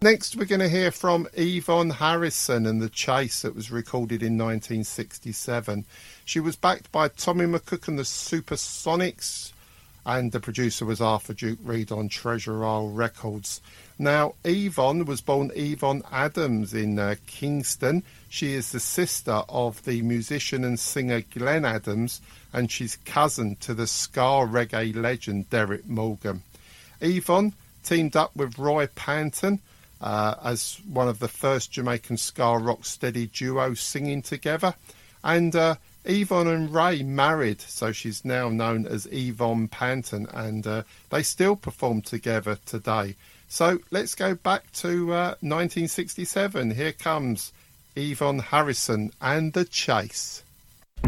Next, we're going to hear from Yvonne Harrison and The Chase, that was recorded in 1967. She was backed by Tommy McCook and the Supersonics, and the producer was Arthur Duke Reid on Treasure Isle Records. Now, Yvonne was born Yvonne Adams in Kingston. She is the sister of the musician and singer Glenn Adams, and she's cousin to the ska reggae legend Derek Morgan. Yvonne teamed up with Roy Panton as one of the first Jamaican ska rock steady duos singing together. And Yvonne and Ray married, so she's now known as Yvonne Panton, and they still perform together today. So let's go back to 1967. Here comes Yvonne Harrison and The Chase.